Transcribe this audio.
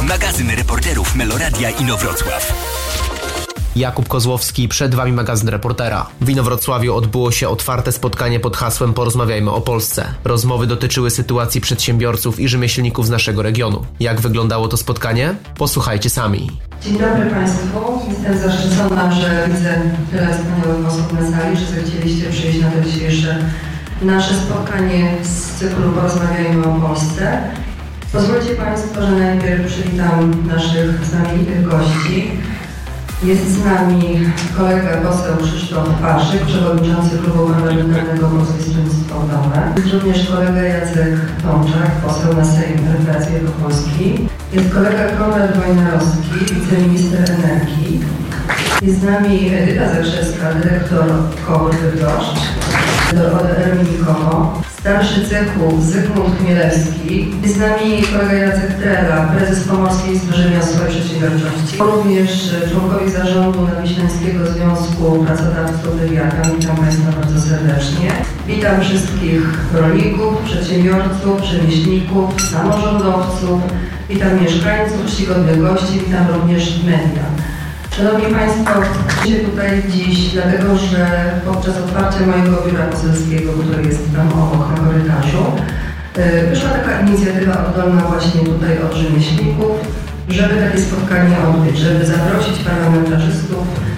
Magazyn reporterów Meloradia Inowrocław. Jakub Kozłowski, przed Wami magazyn Reportera. W Inowrocławiu odbyło się otwarte spotkanie pod hasłem Porozmawiajmy o Polsce. Rozmowy dotyczyły sytuacji przedsiębiorców i rzemieślników z naszego regionu. Jak wyglądało to spotkanie? Posłuchajcie sami. Dzień dobry Państwu. Jestem zaszczycona, że widzę tyle wspaniałych osób na sali, że zechcieliście przyjść na to dzisiejsze nasze spotkanie z cyklu Porozmawiajmy o Polsce. Pozwólcie Państwo, że najpierw przywitam naszych znamienitych gości. Jest z nami kolega poseł Krzysztof Paszyk, przewodniczący Klubu Parlamentarnego Polskie Stronnictwo Ludowe. Jest również kolega Jacek Tomczak, poseł na Sejm Federacji Wielkopolskiej. Jest kolega Konrad Wojnarowski, wiceminister energii. Jest z nami Edyta Zakrzewska, dyrektor KOWR Bydgoszcz, ODR Minikowo. Starszy cechu Zygmunt Chmielewski. Jest z nami kolega Jacek Trela, prezes Pomorskiej Izby Rzemiosła i Przedsiębiorczości. Również członkowie zarządu Nadwiślańskiego Związku Pracodawców Lewiatan. Witam Państwa bardzo serdecznie. Witam wszystkich rolników, przedsiębiorców, rzemieślników, samorządowców. Witam mieszkańców, czcigodnych gości. Witam również media. Szanowni Państwo, jesteście tutaj dziś dlatego, że podczas otwarcia mojego biura poselskiego, które jest tam obok na korytarzu, wyszła taka inicjatywa oddolna właśnie tutaj od rzemieślników, żeby takie spotkanie odbyć, żeby zaprosić parlamentarzystów